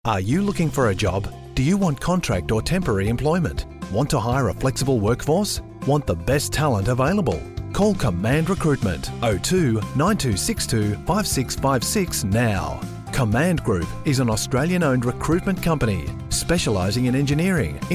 Are you looking for a job? Do you want contract or temporary employment? Want to hire a flexible workforce? Want the best talent available? Call Command Recruitment 02 9262 5656 now. Command Group is an Australian-owned recruitment company specialising in engineering,